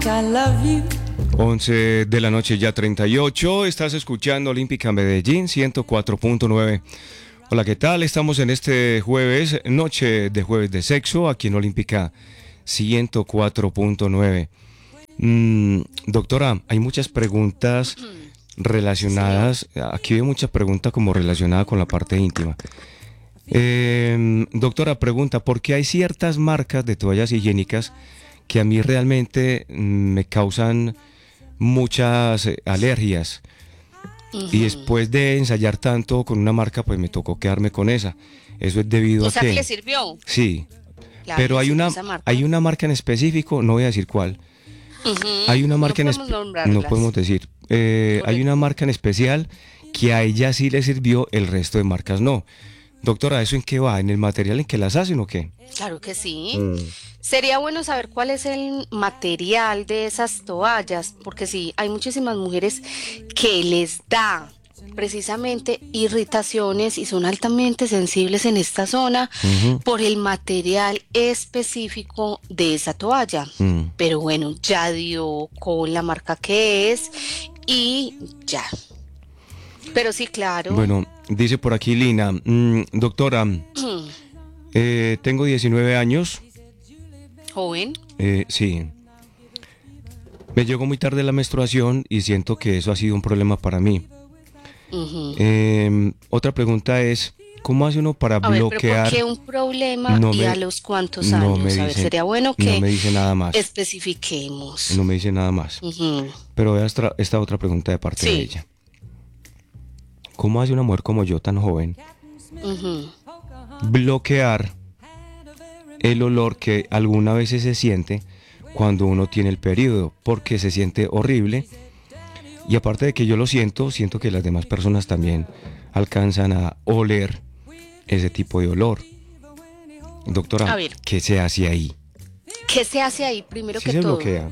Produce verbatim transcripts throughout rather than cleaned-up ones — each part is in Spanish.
I love you. once de la noche, ya treinta y ocho. Estás escuchando Olímpica Medellín ciento cuatro punto nueve. Hola, ¿qué tal? Estamos en este jueves, noche de jueves de sexo, aquí en Olímpica ciento cuatro punto nueve. Mm, doctora, hay muchas preguntas relacionadas. Aquí veo muchas preguntas como relacionadas con la parte íntima. Eh, doctora, pregunta, ¿por qué hay ciertas marcas de toallas higiénicas que a mí realmente mm, me causan muchas eh, alergias? Uh-huh. Y después de ensayar tanto con una marca, pues me tocó quedarme con esa. ¿Eso es debido O a sea, qué? que le sirvió. Sí, Claro, pero le hay sirvió una, esa marca. hay una marca en específico, no voy a decir cuál. Ujú. Hay una marca no en podemos espe- nombrarlas. no podemos decir. Eh, hay una marca en especial que a ella sí le sirvió, el resto de marcas no. Doctora, ¿eso en qué va? ¿En el material en que las hacen o qué? Claro que sí. Mm. Sería bueno saber cuál es el material de esas toallas, porque sí, hay muchísimas mujeres que les da precisamente irritaciones y son altamente sensibles en esta zona Ujú. por el material específico de esa toalla. Mm. Pero bueno, ya dio con la marca que es y ya. Pero sí, claro. Bueno, dice por aquí Lina, mm, doctora, eh, tengo diecinueve años, Joven. eh, sí. Me llegó muy tarde la menstruación y siento que eso ha sido un problema para mí. Ujú. Eh, otra pregunta es, ¿cómo hace uno para A ver, pero bloquear? ¿por qué un problema No y me- a los cuántos no años? me A ver, dice- sería bueno no que me dice nada más. especifiquemos. No me dice nada más. Ujú. Pero vea esta, esta otra pregunta de parte Sí. de ella. ¿Cómo hace una mujer como yo, tan joven, Ujú. bloquear el olor que alguna vez se siente cuando uno tiene el periodo? Porque se siente horrible. Y aparte de que yo lo siento, siento que las demás personas también alcanzan a oler ese tipo de olor. Doctora, A ver. ¿qué se hace ahí? ¿Qué se hace ahí primero ¿Sí que se todo? bloquea?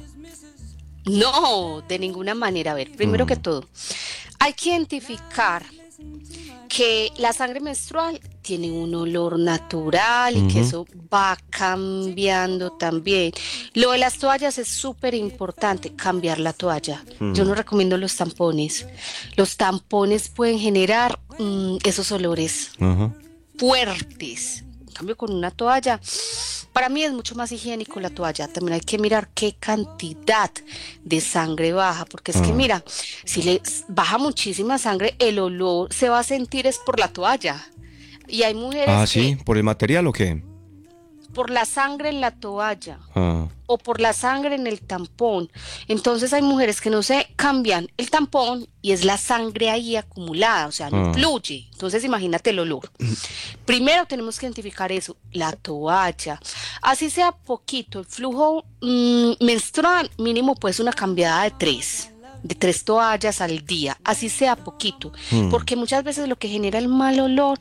No, de ninguna manera. A ver, primero Mm. que todo, hay que identificar que la sangre menstrual tiene un olor natural y que Ujú. eso va cambiando también. Lo de las toallas es súper importante, cambiar la toalla. Mm. Yo no recomiendo los tampones. Los tampones pueden generar mm, esos olores Ajá. fuertes. En cambio, con una toalla, para mí es mucho más higiénico la toalla. También hay que mirar qué cantidad de sangre baja, porque es que Ah. mira, si le s- baja muchísima sangre, el olor se va a sentir es por la toalla. Y hay mujeres Ah, que ¿sí? ¿Por el material o qué? por la sangre en la toalla Ah. o por la sangre en el tampón. Entonces hay mujeres que no se cambian el tampón y es la sangre ahí acumulada, o sea, no Ah. fluye. Entonces imagínate el olor. Primero tenemos que identificar eso, la toalla. Así sea poquito, el flujo mm, menstrual mínimo pues una cambiada de tres. De tres toallas al día, así sea poquito, Hmm. porque muchas veces lo que genera el mal olor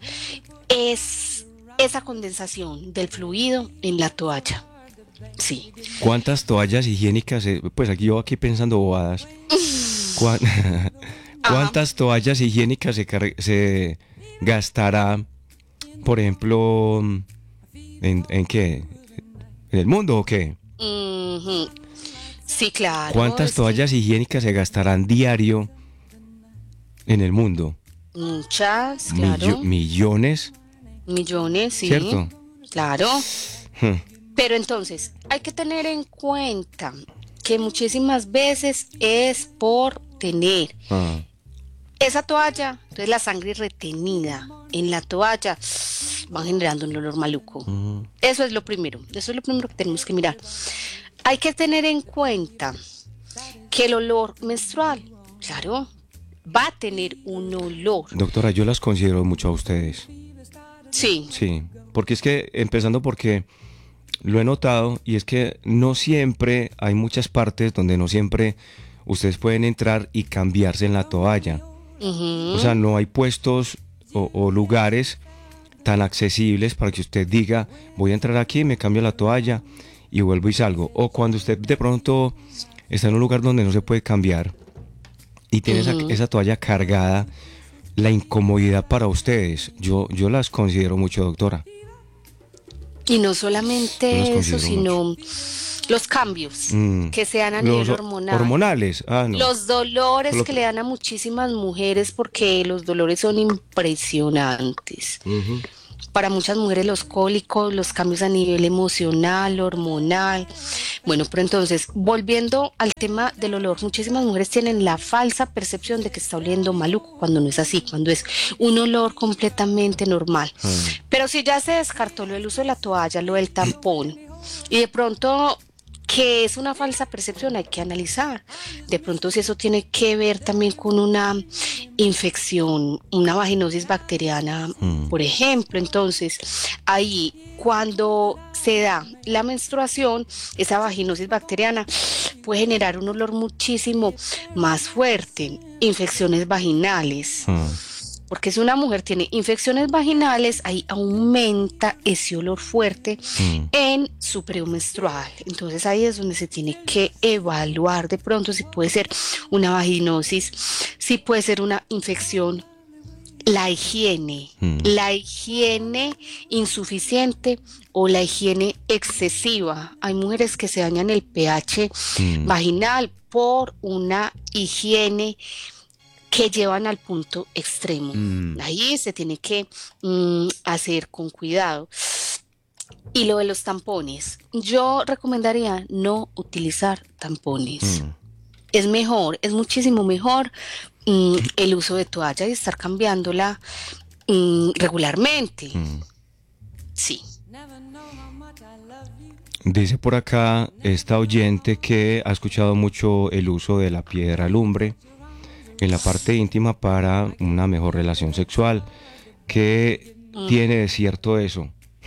es esa condensación del fluido en la toalla. Sí. ¿Cuántas toallas higiénicas? eh, Pues aquí yo aquí pensando bobadas. ¿Cuán- ¿Cuántas toallas higiénicas se, carre- se gastará, por ejemplo, en, en qué? ¿En el mundo o qué? Ujú. Sí, claro. ¿Cuántas es que toallas higiénicas se gastarán diario en el mundo? Muchas, Millo- claro. millones, Millones, sí. ¿cierto? Claro. Hmm. Pero entonces, hay que tener en cuenta que muchísimas veces es por tener Ah. esa toalla, entonces la sangre retenida en la toalla va generando un olor maluco. Mm. Eso es lo primero, eso es lo primero que tenemos que mirar. Hay que tener en cuenta que el olor menstrual, claro, va a tener un olor. Doctora, yo las considero mucho a ustedes. Sí, Sí, porque es que, empezando porque lo he notado, y es que no siempre, hay muchas partes donde no siempre ustedes pueden entrar y cambiarse en la toalla. ujú, O sea, no hay puestos o, o lugares tan accesibles para que usted diga, voy a entrar aquí, me cambio la toalla y vuelvo y salgo. O cuando usted de pronto está en un lugar donde no se puede cambiar y tiene esa, Ujú. esa toalla cargada, la incomodidad para ustedes, yo, yo las considero mucho, doctora. Y no Yo las solamente eso, considero mucho. sino los cambios Mm. que se dan a Los nivel ho- hormonal. hormonales, ah, no. Los dolores Solo que que- le dan a muchísimas mujeres, porque los dolores son impresionantes. Ujú. Para muchas mujeres los cólicos, los cambios a nivel emocional, hormonal. Bueno, pero entonces, volviendo al tema del olor, muchísimas mujeres tienen la falsa percepción de que está oliendo maluco, cuando no es así, cuando es un olor completamente normal. Ah, Pero si ya se descartó lo del uso de la toalla, lo del tampón, y de pronto que es una falsa percepción, hay que analizar. De pronto si eso tiene que ver también con una infección, una vaginosis bacteriana, mm, por ejemplo. Entonces, ahí cuando se da la menstruación, esa vaginosis bacteriana puede generar un olor muchísimo más fuerte, infecciones vaginales. ah, Porque si una mujer tiene infecciones vaginales, ahí aumenta ese olor fuerte mm, en su periodo menstrual. Entonces ahí es donde se tiene que evaluar de pronto si puede ser una vaginosis, si puede ser una infección, la higiene, mm, la higiene insuficiente o la higiene excesiva. Hay mujeres que se dañan el pH mm, vaginal por una higiene que llevan al punto extremo. mm, Ahí se tiene que mm, hacer con cuidado. Y lo de los tampones, yo recomendaría no utilizar tampones. mm. Es mejor, es muchísimo mejor mm, el uso de toalla y estar cambiándola mm, regularmente. Mm. Sí. Dice por acá esta oyente que ha escuchado mucho el uso de la piedra lumbre en la parte íntima para una mejor relación sexual. ¿Qué Mm, tiene de cierto eso?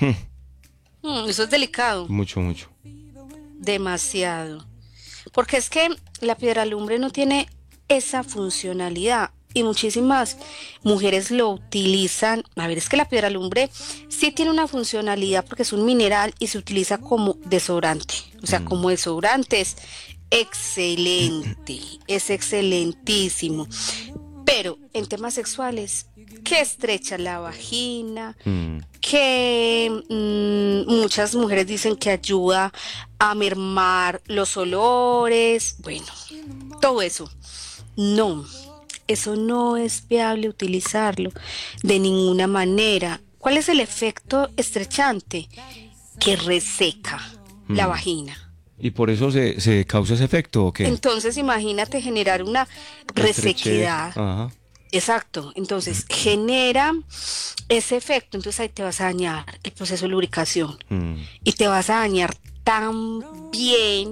mm, eso es delicado, Mucho, mucho. demasiado. Porque es que la piedra lumbre no tiene esa funcionalidad y muchísimas mujeres lo utilizan. A ver, es que la piedra lumbre sí tiene una funcionalidad porque es un mineral y se utiliza como desodorante. O sea, Mm, como desodorante es excelente, es excelentísimo. Pero en temas sexuales, que estrecha la vagina, mm, que mm, muchas mujeres dicen que ayuda a mermar los olores, bueno, todo eso. No, eso no es viable utilizarlo de ninguna manera. ¿Cuál es el efecto estrechante? Que reseca la mm. vagina. ¿Y por eso se, se causa ese efecto o qué? Entonces imagínate generar una Estrechez. resequedad. Ajá. Exacto, entonces genera ese efecto, entonces ahí te vas a dañar el proceso de lubricación Mm, y te vas a dañar también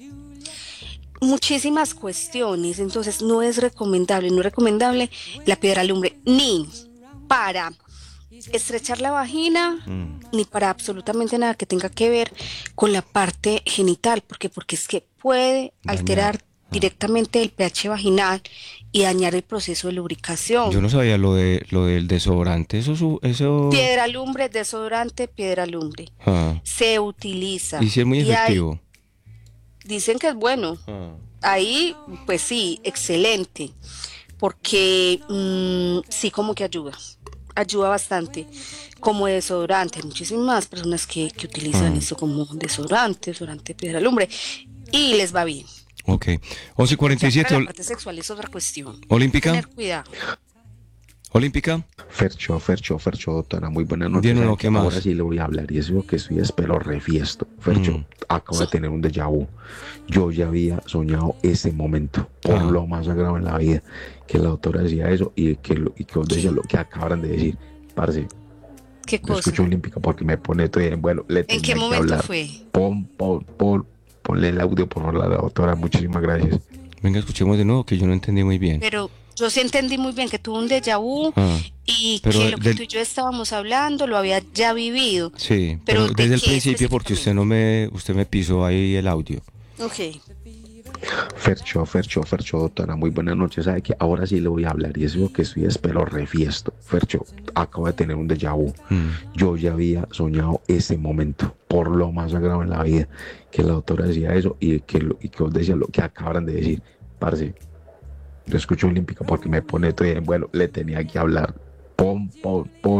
muchísimas cuestiones. Entonces no es recomendable, no es recomendable la piedra lumbre ni para estrechar la vagina mm. ni para absolutamente nada que tenga que ver con la parte genital, porque porque es que puede Dañar. alterar Ah. directamente el pH vaginal y dañar el proceso de lubricación. Yo no sabía lo de lo del desodorante. Eso, su- eso. Piedra lumbre, desodorante, piedra lumbre. Ah. Se utiliza. Y si es muy Y hay- efectivo. dicen que es bueno. Ah. Ahí, pues sí, excelente. Porque mm, sí, como que ayuda. Ayuda bastante. Como desodorante. Hay muchísimas personas que, que utilizan Ah. eso como desodorante, desodorante, piedra lumbre. Y les va bien. Ok. once cuarenta y Ya siete, para la ol- parte sexual es otra cuestión. Olímpica. Tener cuidado. Olímpica. Fercho, Fercho, Fercho, doctora, muy buenas noches. Bien, uno, ¿Sabe ¿qué qué? más? Ahora sí le voy a hablar y es lo que estoy es pero refiesto. Fercho, Mm. acabo de tener un déjà vu. Yo ya había soñado ese momento, por Ah. lo más sagrado en la vida, que la doctora decía eso y que, lo, y que os decía lo que acaban de decir. Parce, ¿Qué me cosa? escucho olímpica porque me pone todo en vuelo. Le ¿En tenía qué que momento hablar. fue? Pon, pon, pon, ponle el audio por favor a la doctora. Muchísimas gracias. Venga, escuchemos de nuevo que yo no entendí muy bien. Pero yo sí entendí muy bien que tuvo un déjà vu Ah, y pero que lo que del- tú y yo estábamos hablando lo había ya vivido. sí, Pero pero ¿de desde el qué principio porque usted no me usted me pisó ahí el audio. Ok. Fercho, Fercho, Fercho, doctora, muy buenas noches. ¿Sabe que ahora sí le voy a hablar y es lo que estoy es pero refiesto. Fercho, acabo de tener un déjà vu. Mm, Yo ya había soñado ese momento, por lo más sagrado en la vida, que la doctora decía eso y que, lo, y que os decía lo que acaban de decir. Parce, yo escucho olímpica porque me pone todo en vuelo, le tenía que hablar. Pon, pon, pon,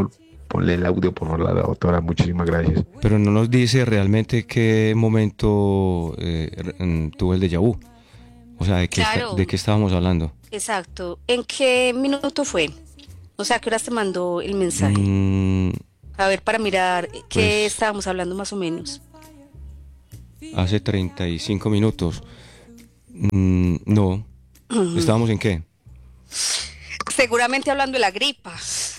ponle el audio por favor a la doctora, muchísimas gracias. Pero no nos dice realmente qué momento eh, r- tuvo el déjà vu. O sea, ¿de qué, está- Claro, de qué estábamos hablando? exacto. ¿En qué minuto fue? O sea, ¿a qué horas te mandó el mensaje? Mm, A ver, para mirar qué pues estábamos hablando más o menos. hace treinta y cinco minutos. Mm, no. ¿Estábamos en qué? Seguramente hablando de la gripa.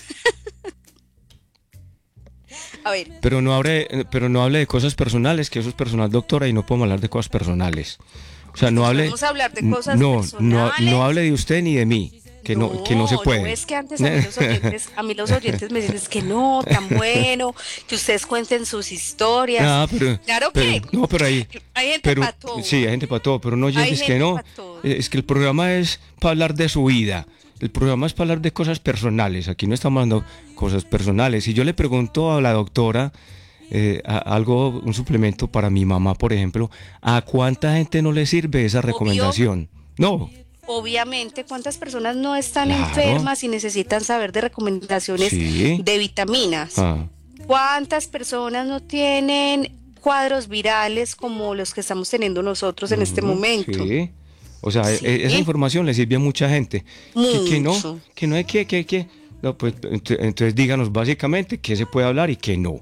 A ver, Pero no hable, eh, pero no hable de cosas personales, que eso es personal, doctora, y no podemos hablar de cosas personales. O sea, no pues hable, podemos hablar de n- cosas no, no, no personales. hable de usted ni de mí, que no, que no se No, no puede. es que antes a mí los oyentes, a mí los oyentes me dicen es que no, tan bueno, que ustedes cuenten sus historias. Ah, pero, Claro pero, que no, pero ahí, hay gente pero, para todo. sí, hay gente para todo, pero no Hay oyentes que gente no. para todo. Eh, Es que el programa es para hablar de su vida. El programa es para hablar de cosas personales. Aquí no estamos hablando cosas personales. Si yo le pregunto a la doctora eh, a- algo, un suplemento para mi mamá, por ejemplo, ¿a cuánta gente no le sirve esa Obvio, recomendación? No, obviamente, ¿cuántas personas no están claro, enfermas y necesitan saber de recomendaciones sí. de vitaminas? Ah, ¿Cuántas personas no tienen cuadros virales como los que estamos teniendo nosotros en este ujú, momento? sí. O sea, e- e- esa Sí, información le sirve a mucha gente. Que, que no, mucho. que no hay que, que, que. No, pues ent- entonces díganos básicamente qué se puede hablar y qué no.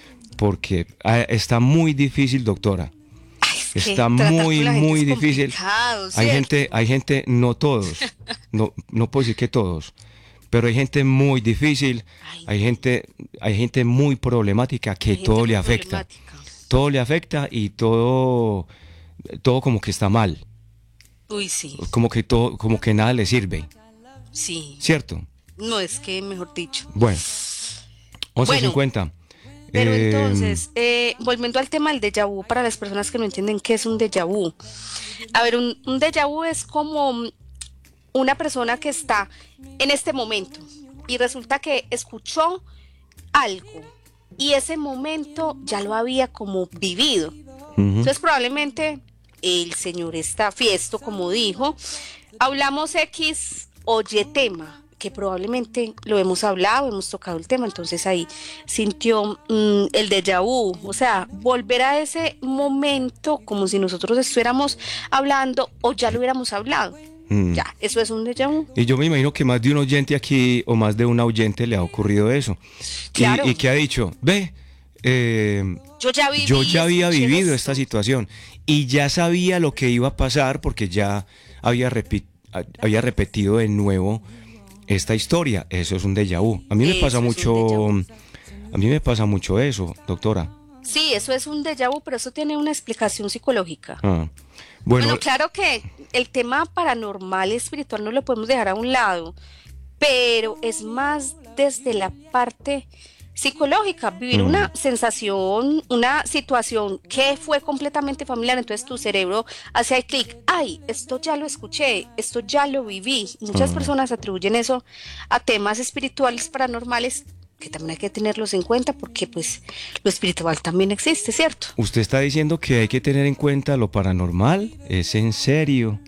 Porque ah, está muy difícil, doctora. Ay, es que Está tratar muy, con la gente muy es difícil. complicado, Hay ¿cierto? gente, hay gente, no todos, no, no puedo decir que todos, pero hay gente muy difícil, Ay, hay gente, hay gente muy problemática que hay gente todo muy le afecta. problemática. Todo le afecta y todo, todo como que está mal, Uy, sí, como que todo, como que nada le sirve, sí. ¿cierto? No es que, mejor dicho. Bueno, once Bueno, cincuenta. pero Eh, entonces, eh, volviendo al tema del déjà vu, para las personas que no entienden qué es un déjà vu. A ver, un, un déjà vu es como una persona que está en este momento y resulta que escuchó algo y ese momento ya lo había como vivido. ujú, Entonces probablemente el señor está fiesto, como dijo, hablamos X o Y tema, que probablemente lo hemos hablado, hemos tocado el tema, entonces ahí sintió mm, el déjà vu, o sea, volver a ese momento como si nosotros estuviéramos hablando o ya lo hubiéramos hablado. mm. Ya, eso es un déjà vu. Y yo me imagino que más de un oyente aquí o más de una oyente le ha ocurrido eso. Y, Claro, y que ha dicho, ve, eh, yo ya viví, yo ya había escuché vivido esto. esta situación y ya sabía lo que iba a pasar porque ya había, repi- a- había repetido de nuevo esta historia. Eso es un déjà vu. A mí me Eso pasa es un mucho, déjà vu. a mí me pasa mucho eso, doctora. Sí, eso es un déjà vu, pero eso tiene una explicación psicológica. Ah, Bueno, Bueno, claro que el tema paranormal y espiritual no lo podemos dejar a un lado, pero es más desde la parte psicológica, vivir mm, una sensación, una situación que fue completamente familiar, entonces tu cerebro hace ahí clic, ay, esto ya lo escuché, esto ya lo viví. Y muchas ah. personas atribuyen eso a temas espirituales paranormales que también hay que tenerlos en cuenta porque pues lo espiritual también existe, ¿cierto? Usted está diciendo que hay que tener en cuenta lo paranormal. ¿Es en serio?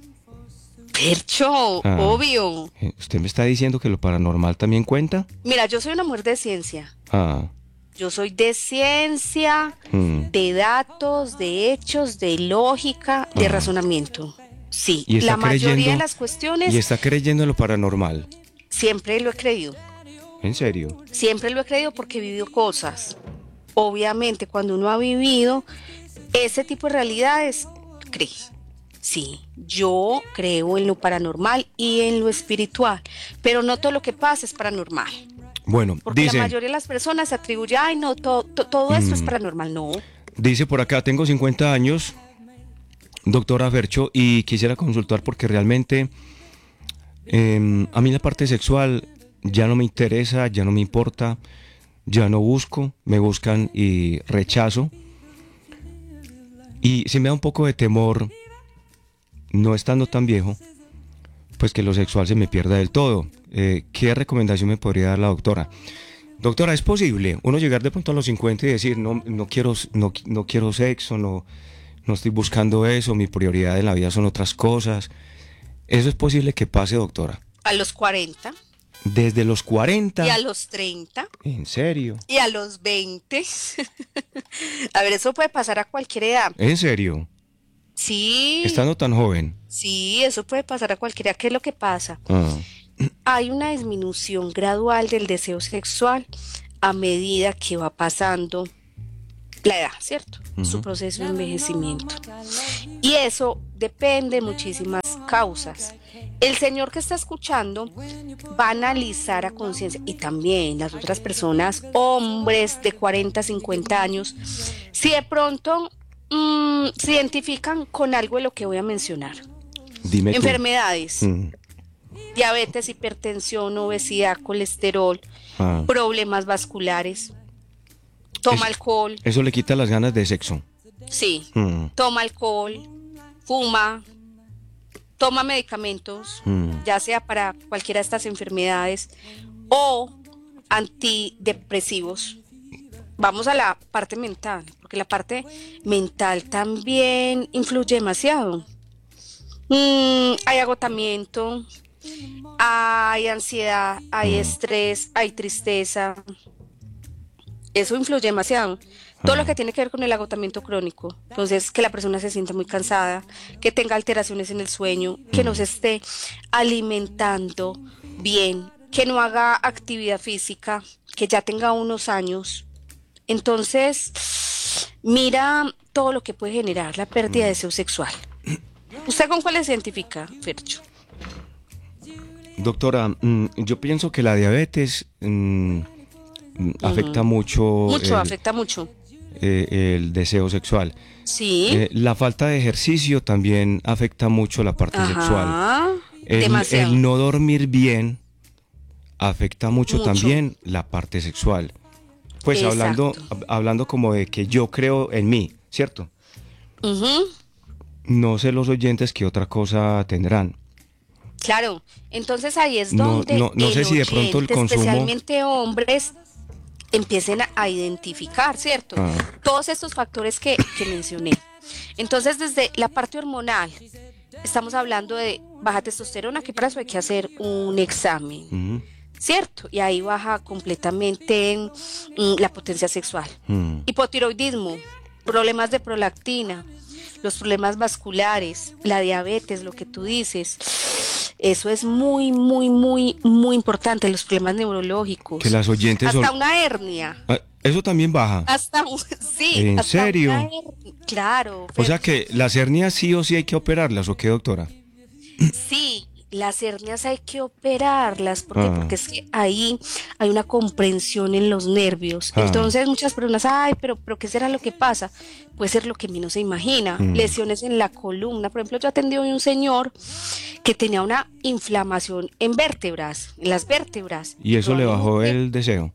Percho, Ah, obvio. eh, ¿Usted me está diciendo que lo paranormal también cuenta? Mira, yo soy una mujer de ciencia. Ah, Yo soy de ciencia, mm. de datos, de hechos, de lógica, de Ah. razonamiento. Sí, Y está la mayoría de creyendo, las cuestiones y está creyendo en lo paranormal. siempre lo he creído. ¿En serio? Siempre lo he creído porque he vivido cosas. Obviamente, cuando uno ha vivido ese tipo de realidades, cree. Sí, yo creo en lo paranormal y en lo espiritual, pero no todo lo que pasa es paranormal. Bueno, Porque la dice, mayoría de las personas se atribuye, ay, no, to- to- todo esto es mm, paranormal. No, dice por acá, tengo cincuenta años, doctora Fercho, y quisiera consultar porque realmente em, a mí la parte sexual ya no me interesa, ya no me importa, ya no busco, me buscan y rechazo. Y si me da un poco de temor, no estando tan viejo, pues que lo sexual se me pierda del todo. Eh, ¿qué recomendación me podría dar la doctora? Doctora, ¿es posible uno llegar de pronto a los cincuenta y decir, no, no, quiero, no, no quiero sexo, no, no estoy buscando eso, mi prioridad en la vida son otras cosas? ¿Eso es posible que pase, doctora? a los cuarenta, Desde los cuarenta. Y a los treinta. ¿En serio? Y a los veinte. A ver, eso puede pasar a cualquier edad. ¿En serio? Sí. Estando tan joven. Sí, eso puede pasar a cualquiera. ¿Qué es lo que pasa? Ah. Hay una disminución gradual del deseo sexual a medida que va pasando la edad, ¿cierto? Uh-huh. Su proceso de envejecimiento. Y eso depende de muchísimas causas. El señor que está escuchando va a analizar a conciencia, y también las otras personas, hombres de cuarenta, cincuenta años, si de pronto mmm, se identifican con algo de lo que voy a mencionar. Dime Enfermedades. Mm. Diabetes, hipertensión, obesidad, colesterol, ah. problemas vasculares, toma eso, alcohol. Eso le quita las ganas de sexo. Sí, mm. toma alcohol, fuma, toma medicamentos, mm. ya sea para cualquiera de estas enfermedades o antidepresivos. Vamos a la parte mental, porque la parte mental también influye demasiado. Mm, hay agotamiento, hay ansiedad, hay estrés, hay tristeza. Eso influye demasiado. Todo lo que tiene que ver con el agotamiento crónico. Entonces, que la persona se sienta muy cansada, que tenga alteraciones en el sueño, que no se esté alimentando bien, que no haga actividad física, que ya tenga unos años. Entonces, mira todo lo que puede generar la pérdida de deseo sexual. ¿Usted con cuál se identifica, Fercho? Doctora, yo pienso que la diabetes mmm, afecta uh-huh. mucho. Mucho, el, afecta mucho. Eh, el deseo sexual. Sí. Eh, la falta de ejercicio también afecta mucho la parte Ajá. sexual. El, Demasiado. el no dormir bien afecta mucho, mucho. también la parte sexual. Pues Exacto. hablando, hablando como de que yo creo en mí, ¿cierto? Uh-huh. No sé los oyentes qué otra cosa tendrán. Claro, entonces ahí es donde no, no, no sé si de pronto el consumo, especialmente hombres, empiecen a, a identificar, ¿cierto? Ah. Todos estos factores que, que mencioné. Entonces, desde la parte hormonal, estamos hablando de baja testosterona, que para eso hay que hacer un examen, uh-huh. ¿cierto? Y ahí baja completamente mm, la potencia sexual. Uh-huh. Hipotiroidismo, problemas de prolactina, los problemas vasculares, la diabetes, lo que tú dices. Eso es muy, muy, muy, muy importante, los problemas neurológicos. Que las oyentes Hasta son... una hernia. Ah, eso también baja. Hasta un... Sí. ¿En hasta serio? Una her... Claro. O sea que las hernias sí o sí hay que operarlas, ¿o qué, doctora? Sí, las hernias hay que operarlas, porque, ah. porque es que ahí hay una comprensión en los nervios. Ah. Entonces muchas personas, ay, pero, pero ¿qué será lo que pasa? Puede ser lo que menos se imagina. Mm. Lesiones en la columna. Por ejemplo, yo atendí a un señor que tenía una inflamación en vértebras, en las vértebras. ¿Y eso le bajó el deseo?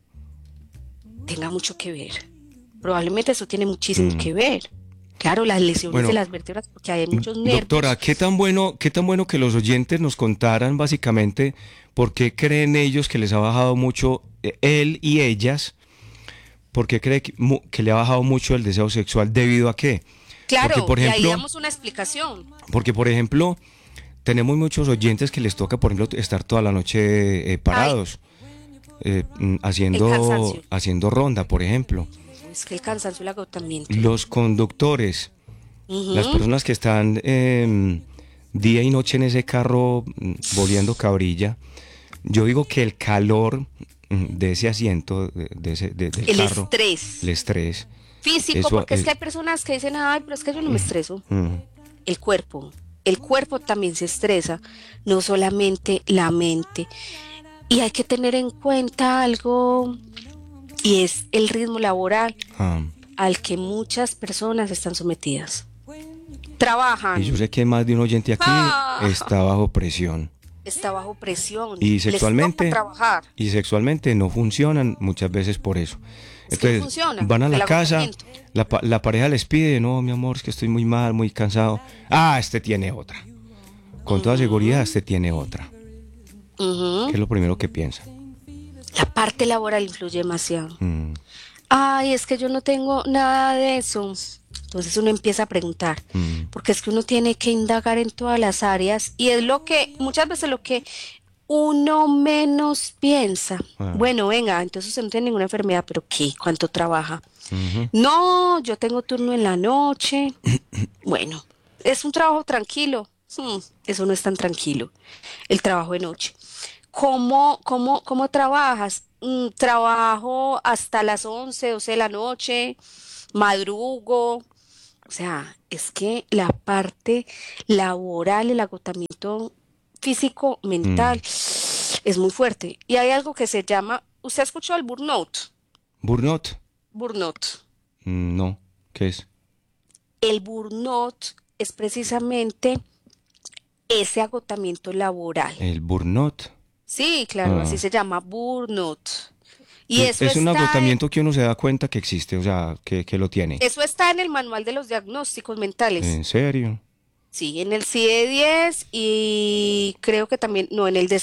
Tenga mucho que ver. Probablemente eso tiene muchísimo mm. que ver. Claro, las lesiones bueno, de las vértebras, porque hay muchos nervios. Doctora, ¿qué tan bueno, qué tan bueno que los oyentes nos contaran básicamente por qué creen ellos que les ha bajado mucho, él y ellas, por qué cree que, que le ha bajado mucho el deseo sexual, debido a qué? Claro, porque, por ejemplo, y ahí damos una explicación. Porque, por ejemplo, tenemos muchos oyentes que les toca, por ejemplo, estar toda la noche eh, parados, eh, haciendo, haciendo ronda, por ejemplo. Es que el cansancio, el agotamiento. Los conductores, uh-huh. las personas que están eh, día y noche en ese carro volviendo cabrilla. Yo digo que el calor de ese asiento, de ese, de, del el carro, estrés. el estrés físico, eso, porque es, es que hay personas que dicen, ay, pero es que yo no me estreso. Uh-huh. El cuerpo, el cuerpo también se estresa, no solamente la mente. Y hay que tener en cuenta algo... Y es el ritmo laboral ah. al que muchas personas están sometidas. Trabajan. Y yo sé que más de un oyente aquí ah. está bajo presión. Está bajo presión. Y sexualmente, Les toca trabajar. Y sexualmente no funcionan muchas veces por eso. Es Entonces, que funciona, van a la casa, la, la pareja les pide, no, mi amor, es que estoy muy mal, muy cansado. Ah, este tiene otra. Con uh-huh. toda seguridad, este tiene otra. Uh-huh. ¿Qué es lo primero que piensa? La parte laboral influye demasiado. Mm. Ay, es que yo no tengo nada de eso. Entonces uno empieza a preguntar, mm. porque es que uno tiene que indagar en todas las áreas y es lo que, muchas veces lo que uno menos piensa. Ah, Bueno, venga, entonces usted no tiene ninguna enfermedad, pero ¿qué? ¿Cuánto trabaja? ujú. No, yo tengo turno en la noche. Bueno, es un trabajo tranquilo. Hmm, eso no es tan tranquilo, el trabajo de noche. ¿Cómo, cómo, cómo trabajas? Mm, trabajo hasta las once, doce de la noche, madrugo. O sea, es que la parte laboral, el agotamiento físico, Mm. mental, es muy fuerte. Y hay algo que se llama, ¿usted ha escuchado el burnout? ¿Burnout? Burnout. Mm, no. ¿Qué es? El burnout es precisamente ese agotamiento laboral. El burnout. Sí, claro, así Ah. se llama burnout. Y Es, eso es un está, agotamiento que uno se da cuenta que existe, o sea, que, que lo tiene. eso está en el manual de los diagnósticos mentales. ¿En serio? Sí, en el C I D diez y creo que también, no, en el